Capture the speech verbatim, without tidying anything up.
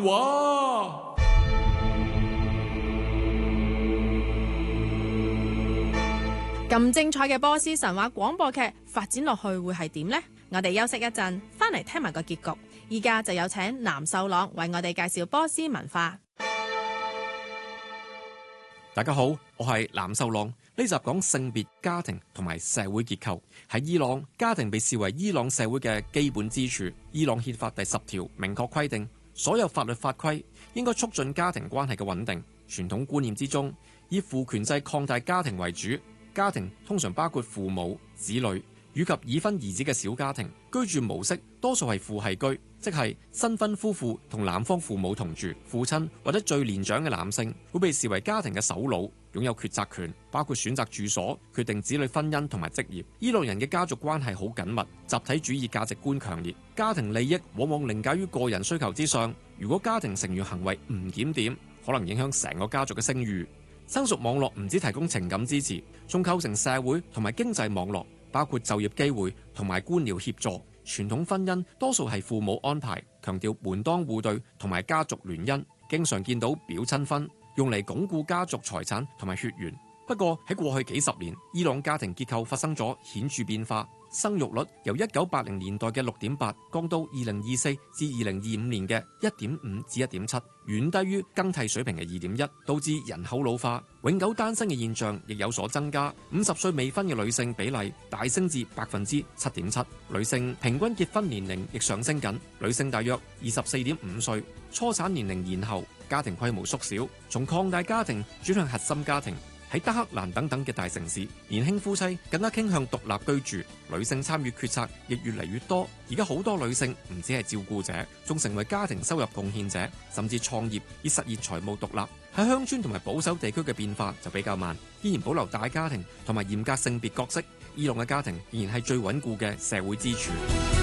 話。 咁精彩嘅波斯神話廣播劇發展落去會係點呢？我哋休息一陣，翻嚟聽埋個結局。依家就有請藍秀朗為我哋介紹波斯文化。 大家好，我係藍秀朗。呢集講性別、家庭同埋社會結構。喺伊朗，家庭被視為伊朗社會嘅基本支柱。伊朗憲法第十條明確規定，所有法律法規應該促進家庭關係嘅穩定。傳統觀念之中，以父權制擴大家庭為主。家庭通常包括父母、子女以及已婚兒子嘅小家庭。居住模式多數係父系居，即係新婚夫婦同男方父母同住。父親或者最年長嘅男性會被視為家庭嘅首腦，擁有抉擇權，包括選擇住所、決定子女婚姻同埋職業。伊朗人嘅家族關係好緊密，集體主義價值觀強烈，家庭利益往往凌駕於個人需求之上。如果家庭成員行為唔檢點，可能影響成個家族嘅聲譽。親屬網絡唔止提供情感支持，仲構成社會同埋經濟網絡，包括就業機會同埋官僚協助。傳統婚姻多數係父母安排，強調門當戶對同埋家族聯姻，經常見到表親婚，用嚟鞏固家族財產同埋血緣。不過喺過去幾十年，伊朗家庭結構發生咗顯著變化，生育率由一九八零年代嘅六點八降到二零二四至二零二五年嘅一點五至一點七，遠低於更替水平嘅二點一，導致人口老化，永久單身嘅現象亦有所增加。五十歲未婚嘅女性比例大升至百分之七點七，女性平均結婚年齡亦上升緊，女性大約二十四點五歲，初產年齡延後，家庭規模縮小，從擴大家庭轉向核心家庭。喺德黑蘭等等嘅大城市，年輕夫妻更加傾向獨立居住，女性參與決策亦越嚟越多。而家好多女性唔止係照顧者，仲成為家庭收入貢獻者，甚至創業以實現財務獨立。喺鄉村同埋保守地區嘅變化就比較慢，依然保留大家庭同埋嚴格性別角色。伊朗嘅家庭仍然係最穩固嘅社會支柱。